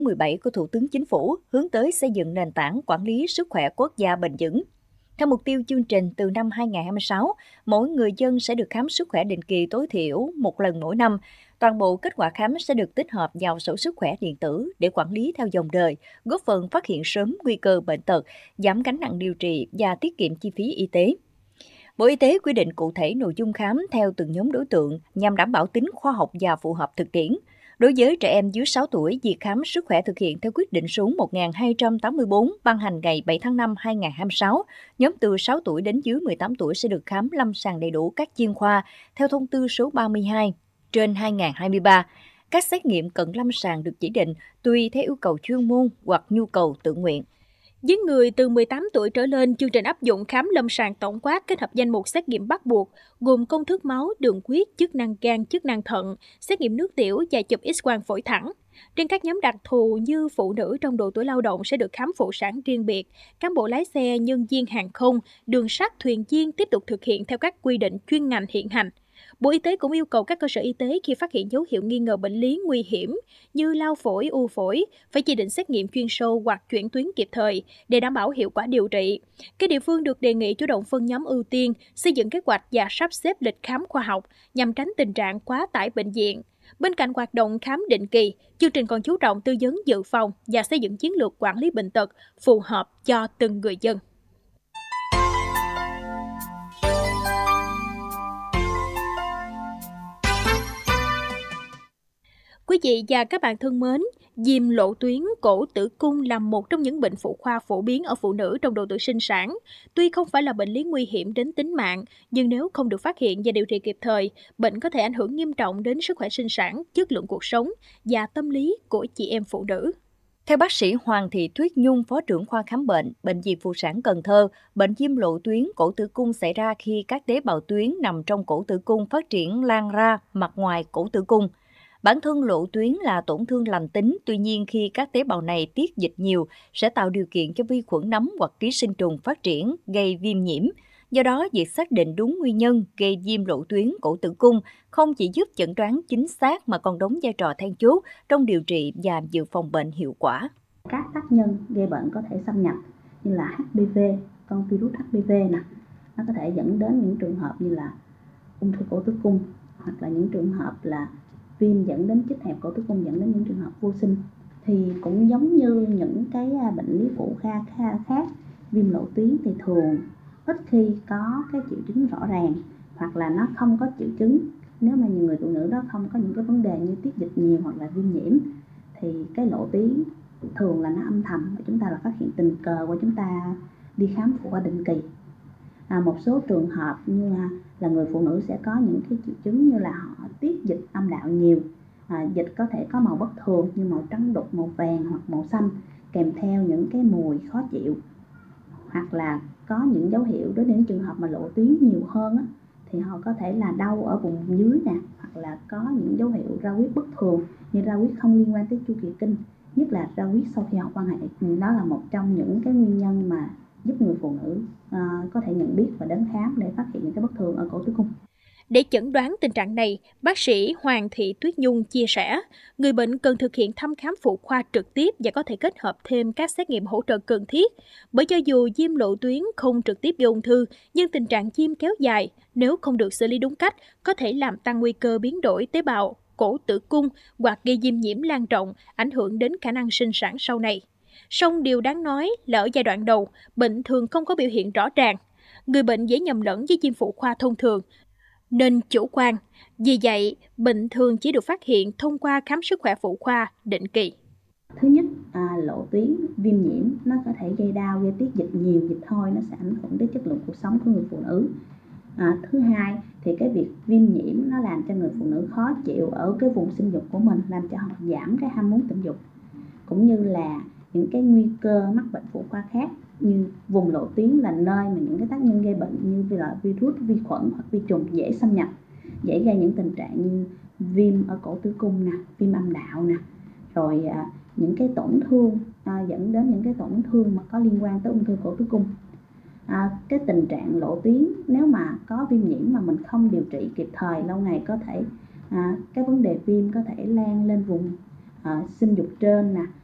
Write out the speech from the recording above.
17 của Thủ tướng Chính phủ hướng tới xây dựng nền tảng quản lý sức khỏe quốc gia bền vững. Theo mục tiêu chương trình, từ năm 2026, mỗi người dân sẽ được khám sức khỏe định kỳ tối thiểu một lần mỗi năm. Toàn bộ kết quả khám sẽ được tích hợp vào sổ sức khỏe điện tử để quản lý theo dòng đời, góp phần phát hiện sớm nguy cơ bệnh tật, giảm gánh nặng điều trị và tiết kiệm chi phí y tế. Bộ Y tế quy định cụ thể nội dung khám theo từng nhóm đối tượng nhằm đảm bảo tính khoa học và phù hợp thực tiễn. Đối với trẻ em dưới 6 tuổi, việc khám sức khỏe thực hiện theo quyết định số 1284 ban hành ngày 7 tháng 5 2026. Nhóm từ 6 tuổi đến dưới 18 tuổi sẽ được khám lâm sàng đầy đủ các chuyên khoa theo thông tư số 32 trên 2023. Các xét nghiệm cận lâm sàng được chỉ định tùy theo yêu cầu chuyên môn hoặc nhu cầu tự nguyện. Với người từ 18 tuổi trở lên, chương trình áp dụng khám lâm sàng tổng quát kết hợp danh mục xét nghiệm bắt buộc, gồm công thức máu, đường huyết, chức năng gan, chức năng thận, xét nghiệm nước tiểu và chụp X-quang phổi thẳng. Trên các nhóm đặc thù như phụ nữ trong độ tuổi lao động sẽ được khám phụ sản riêng biệt, cán bộ lái xe, nhân viên hàng không, đường sắt, thuyền viên tiếp tục thực hiện theo các quy định chuyên ngành hiện hành. Bộ Y tế cũng yêu cầu các cơ sở y tế khi phát hiện dấu hiệu nghi ngờ bệnh lý nguy hiểm như lao phổi, u phổi phải chỉ định xét nghiệm chuyên sâu hoặc chuyển tuyến kịp thời để đảm bảo hiệu quả điều trị. Các địa phương được đề nghị chủ động phân nhóm ưu tiên, xây dựng kế hoạch và sắp xếp lịch khám khoa học nhằm tránh tình trạng quá tải bệnh viện. Bên cạnh hoạt động khám định kỳ, chương trình còn chú trọng tư vấn dự phòng và xây dựng chiến lược quản lý bệnh tật phù hợp cho từng người dân. Quý vị và các bạn thân mến, viêm lộ tuyến cổ tử cung là một trong những bệnh phụ khoa phổ biến ở phụ nữ trong độ tuổi sinh sản. Tuy không phải là bệnh lý nguy hiểm đến tính mạng, nhưng nếu không được phát hiện và điều trị kịp thời, bệnh có thể ảnh hưởng nghiêm trọng đến sức khỏe sinh sản, chất lượng cuộc sống và tâm lý của chị em phụ nữ. Theo bác sĩ Hoàng Thị Tuyết Nhung, Phó trưởng khoa khám bệnh, Bệnh viện Phụ sản Cần Thơ, bệnh viêm lộ tuyến cổ tử cung xảy ra khi các tế bào tuyến nằm trong cổ tử cung phát triển lan ra mặt ngoài cổ tử cung. Bản thân lộ tuyến là tổn thương lành tính, tuy nhiên khi các tế bào này tiết dịch nhiều sẽ tạo điều kiện cho vi khuẩn nấm hoặc ký sinh trùng phát triển, gây viêm nhiễm. Do đó, việc xác định đúng nguyên nhân gây viêm lộ tuyến cổ tử cung không chỉ giúp chẩn đoán chính xác mà còn đóng vai trò then chốt trong điều trị và dự phòng bệnh hiệu quả. Các tác nhân gây bệnh có thể xâm nhập như là HPV, con virus HPV nó có thể dẫn đến những trường hợp như là ung thư cổ tử cung, hoặc là những trường hợp là viêm dẫn đến chích hẹp cổ tử cung, dẫn đến những trường hợp vô sinh. Thì cũng giống như những cái bệnh lý phụ khoa khác, viêm lộ tuyến thì thường ít khi có cái triệu chứng rõ ràng, hoặc là nó không có triệu chứng. Nếu mà nhiều người phụ nữ đó không có những cái vấn đề như tiết dịch nhiều hoặc là viêm nhiễm, thì cái lộ tuyến thường là nó âm thầm và chúng ta là phát hiện tình cờ qua chúng ta đi khám phụ khoa định kỳ. Một số trường hợp như là người phụ nữ sẽ có những cái triệu chứng như là họ tiết dịch âm đạo nhiều, dịch có thể có màu bất thường như màu trắng đục, màu vàng hoặc màu xanh, kèm theo những cái mùi khó chịu, hoặc là có những dấu hiệu đối đến trường hợp mà lộ tuyến nhiều hơn thì họ có thể là đau ở vùng dưới hoặc là có những dấu hiệu ra huyết bất thường như ra huyết không liên quan tới chu kỳ kinh, nhất là ra huyết sau khi họ quan hệ. Đó là một trong những cái nguyên nhân mà giúp người phụ nữ có thể nhận biết và đến khám để phát hiện những cái bất thường ở cổ tử cung. Để chẩn đoán tình trạng này, bác sĩ Hoàng Thị Tuyết Nhung chia sẻ, người bệnh cần thực hiện thăm khám phụ khoa trực tiếp và có thể kết hợp thêm các xét nghiệm hỗ trợ cần thiết. Bởi cho dù viêm lộ tuyến không trực tiếp gây ung thư, nhưng tình trạng viêm kéo dài, nếu không được xử lý đúng cách, có thể làm tăng nguy cơ biến đổi tế bào cổ tử cung hoặc gây viêm nhiễm lan rộng, ảnh hưởng đến khả năng sinh sản sau này. Song điều đáng nói là ở giai đoạn đầu, bệnh thường không có biểu hiện rõ ràng. Người bệnh dễ nhầm lẫn với viêm phụ khoa thông thường, nên chủ quan. Vì vậy, bệnh thường chỉ được phát hiện thông qua khám sức khỏe phụ khoa định kỳ. Thứ nhất, lộ tuyến viêm nhiễm nó có thể gây đau, gây tiết dịch nhiều, dịch hôi, nó sẽ ảnh hưởng đến chất lượng cuộc sống của người phụ nữ. Thứ hai thì cái việc viêm nhiễm nó làm cho người phụ nữ khó chịu ở cái vùng sinh dục của mình, làm cho họ giảm cái ham muốn tình dục, cũng như là những cái nguy cơ mắc bệnh phụ khoa khác như vùng lộ tuyến là nơi mà những cái tác nhân gây bệnh như là virus, vi khuẩn hoặc vi trùng dễ xâm nhập, dễ gây những tình trạng như viêm ở cổ tử cung viêm âm đạo rồi những cái tổn thương dẫn đến những cái tổn thương mà có liên quan tới ung thư cổ tử cung. Cái tình trạng lộ tuyến nếu mà có viêm nhiễm mà mình không điều trị kịp thời lâu ngày, có thể cái vấn đề viêm có thể lan lên vùng sinh dục trên